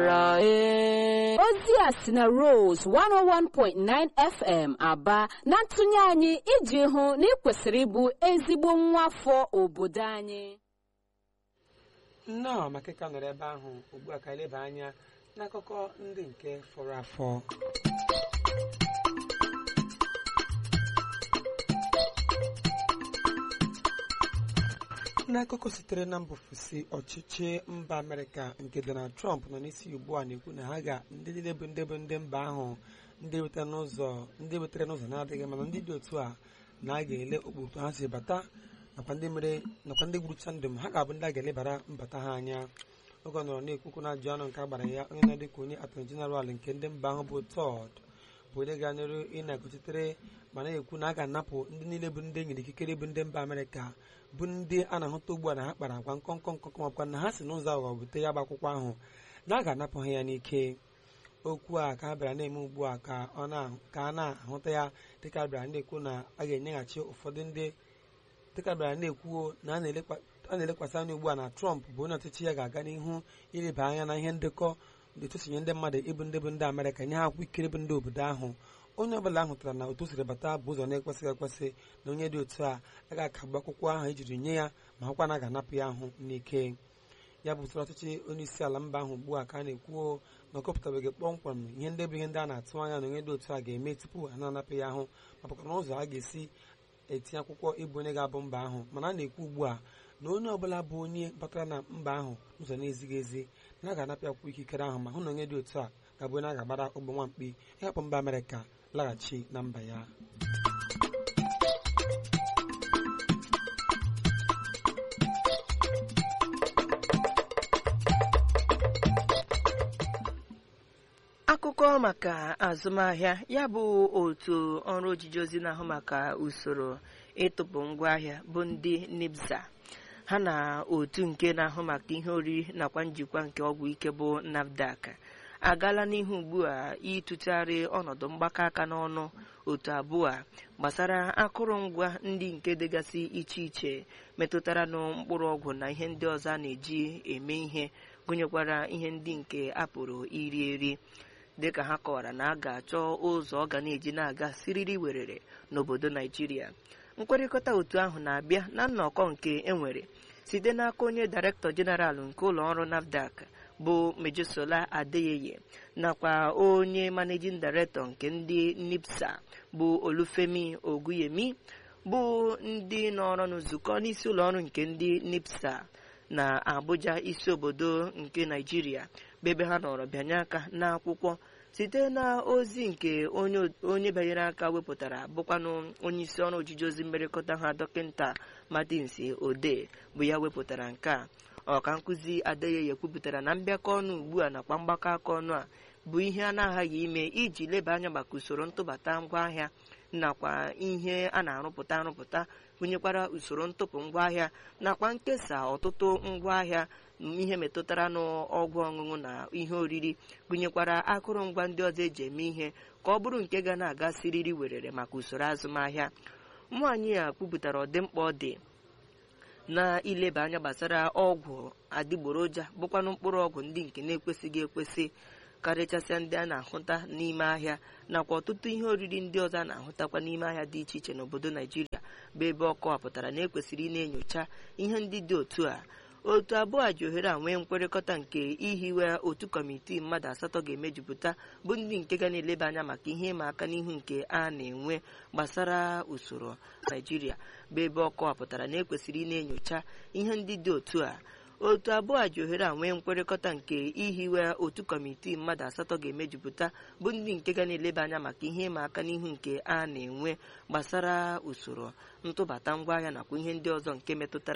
ozi a si na Rose 101.9 FM Aba na ntụnye anyị iji hụ na ị kwesịrị ịbụ ezigbo nwa afọ obodo anyị. Nnọọ maka ịka nọrọ ebe ahụ ugbu a ka eleba anya n'akụkọ ndị nke fọrọ afọ. N'akụkọ sitere na mba ofesi, ọchịchị mba Amerịka nke Donald Trump nọ n'isi ugbu a na-ekwu na ha ga ndị niile bụ ndị mba ahụ ndị wetara n'ụzọ na-adịghị mana ndị dị otu a na a ga-ele okpukpe ha si bata nakwa ndị gburucha ndụ ha ga-abụ ndị a ga-elebara mbata ha anya. Oge ọ nọrọ na-ekwukwu na ajụ ọnụ nke agbara ya onye na-adịka onye atọrọ jeneral nke ndị mba ahụ bụ Todd bụ onye ga-anọrụ ị na-egochitere ma na-ekwu na a ga-anapụ ndị niile bụ ndị enyere ikikere bụ ndị mba Amerịka bụ ndị a na-ahụta ugbu a na ha kpara agwa nkọnkọ makwa na ha si n'ụzọ aghụghọ bute ya bụ akwụkwọ ahụ na a ga-anapụ ha ya n'ike. Okwu a ka ha bịara na-eme ugbu a ka a na-ahụta ya dịka bịara na-ekwu na a ga-enyeghachi ụfọdụ ndị dịka bịara na-ekwu na a na-elekwasị anya ugbu a na Trump bụ onye ọchịchị ya ga-aga n'ihu ileba anya na ihe ndekọ na-etosinye ndị mmadụ ịbụ ndị bụ ndị Amerịka nye ha akwụkwọ ikike bụ ndị obodo ahụ. Onye ọbụla ahụtara na otu siri bata bụ ụzọ na-ekwesịghị ekwesị na onye dị otu a ga-akagbu akwụkwọ ahụ ejiri nye ya ma hụkwa na a ga-anapụ ya ahụ n'ike. Ya bụ usoro ọchịchị onye isi ala mba ahụ ugbu a ka a na-ekwu na ọ kọpụtabeghị kpọmkwem ihe ndị bụ ihe ndị a na-atụ anya na onye dị otu a ga-eme tupu a na-anapụ ya ahụ ma bụkwa na ụzọ a ga-esi etinye akwụkwọ ịbụ onye ga-abụ mba ahụ. Mana a na-ekwu ugbu a na onye ọbụla bụ onye batara na mba ahụ ụzọ na-ezighị ezi na a ga-anapụ akwụkwọ ikikere ahụ ma hụ na onye dị otu a ga-abụ onye a ga-agbara ụgbọ nwamkpi ịhapụ mba Amerịka laghachi na mba ya. Akụkọ maka azụmahịa ya bụ otu ọrụ ojiji ozi na-ahụ maka usoro ịtụpụ ngwaahịa bụ ndị NIBSA ha na otu nke na-ahụ maka ihe oriri nakwa njikwa nke ọgwụ ike bụ NAFDAC agaala n'ihu ugbu a ịtụgharị ọnọdụ mgbakọ aka n'ọnụ otu abụọ a gbasara akụrụngwa ndị nke dịgasị iche iche metụtara na mkpụrụ ọgwụ na ihe ndị ọzọ a na-eji eme ihe gụnyekwara ihe ndị nke a pụrụ iri eri. Dịka ha kọwara na a ga-achọ ụzọ ọ ga na-eji na-aga siriri werere n'obodo Naijiria. Nkwekọrịta otu ahụ na-abịa na nnọkọ nke enwere site n'aka onye Director General nke ụlọ ọrụ NAFDAC bụ Mejisola Adeyeye nakwa onye Managing Director nke ndị NIBSA bụ Olufemi Oguyemi bụ ndị nọrọ n'nzukọ n'isi ụlọ ọrụ nke ndị NIBSA na Abuja, isi obodo nke Naijiria, bụ ebe ha nọrọ bịanye aka n'akwụkwọ site na ozi nke onye bịanyere aka wepụtara bụkwanụ onye isi ọrụ ojiji ozi mmerịkọta ha Dọkịta Martins Ode bụ ya wepụtara nke a. Ọka nkụzi Adeyeye kwupụtara na mbịakọ ọnụ ugbu a nakwa mgbakọ aka ọnụ a bụ ihe a na-aghaghị ime iji leba anya maka usoro ntụbata ngwaahịa nakwa ihe a na-arụpụta gụnyekwara usoro ntụpụ ngwaahịa nakwa nkesa ọtụtụ ngwaahịa ihe metụtara n'ọgwụ ọṅụṅụ na ihe oriri gụnyekwara akụrụngwa ndị ọzọ eji eme ihe ka ọ bụrụ nke ga na-aga siriri werere maka usoro azụmahịa. Nwaanyị a kwupụtara ọdịmkpa ọ dị na ileba anya gbasara ọgwụ adịgboroja bụkwanụ mkpụrụ ọgwụ ndị nke na-ekwesịghị ekwesị karịchasịa ndị a na-ahụta n'ime ahịa nakwa ọtụtụ ihe oriri ndị ọzọ a na-ahụtakwa n'ime ahịa dị iche iche n'obodo Naijiria, bụ ebe ọ kọwapụtara na ekwesịrị ị na-enyocha ihe ndị dị otu a. Otu abụọ ji ohere a nwee nkwekọrịta nke ihiwe otu kọmitii mmadụ 8 ga-emejupụta bụ ndị nke ga na-eleba anya maka ihe ịma aka n'ihu nke a na-enwe gbasara usoro Naijiria, bụ ebe ọ kọwapụtara na ekwesịrị ị na-enyocha ihe ndị dị otu a. Otu abụọ ji ohere a nwee nkwekọrịta nke ihiwe otu kọmitii mmadụ 8 ga-emejupụta bụ ndị nke ga na-eleba anya maka ihe ịma aka n'ihu nke a na-enwe gbasara usoro ntụbata ngwaahịa nakwa ihe ndị ọzọ nke metụtara